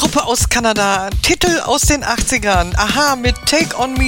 Gruppe aus Kanada, Titel aus den 80ern. Aha, mit Take On Me